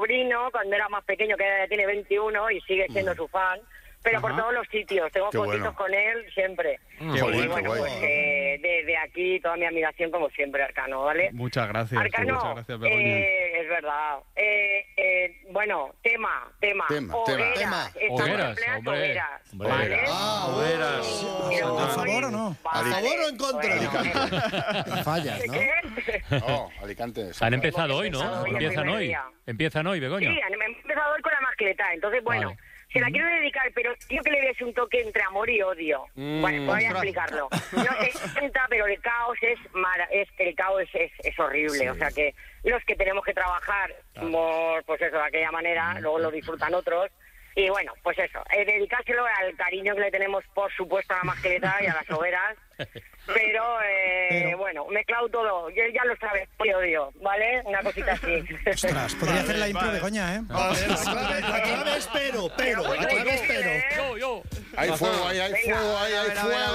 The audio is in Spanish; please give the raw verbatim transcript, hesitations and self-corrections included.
sobrino cuando era más pequeño, que ahora tiene veintiuno y sigue siendo mm. su fan. Pero Ajá. por todos los sitios, tengo Qué fotitos bueno. con él siempre. Qué y bonito, bueno, pues eh, desde aquí toda mi admiración como siempre, Arcano, ¿vale? Muchas gracias. Arcano, muchas gracias, Begoña. Eh, es verdad. Eh, eh, bueno, tema, tema. Tema, hogueras. tema. Hogueras, hogueras, ¿vale? Ah, hogueras. ¿A favor o no? Vale. ¿A favor o en contra? Bueno. Fallas, ¿no? ¿Qué? No, Alicante. Han empezado hoy, empezado ¿no? hoy, Empiezan hoy. día. Empiezan hoy, Begoña. Sí, han empezado hoy con la mascleta. Entonces, bueno... Vale. Se la quiero dedicar, pero quiero que le des un toque entre amor y odio. Mm, bueno, voy a explicarlo. No te encanta, pero el caos es mara, es el caos es, es, es horrible. Sí. O sea que los que tenemos que trabajar, claro. pues eso, de aquella manera, mm. luego lo disfrutan otros. Y bueno, pues eso, eh, dedicárselo al cariño que le tenemos, por supuesto, a la mascleta y a las hogueras. Pero, eh, pero, bueno, mezclado todo. Yo ya lo sabes, yo odio, ¿vale? Una cosita así. Ostras, podría vale, hacer la impro vale. de Begoña, ¿eh? Vale, la clave, la clave es pero, pero, la clave es pero. Yo, yo. Hay fuego, hay, hay fuego, hay, hay fuego.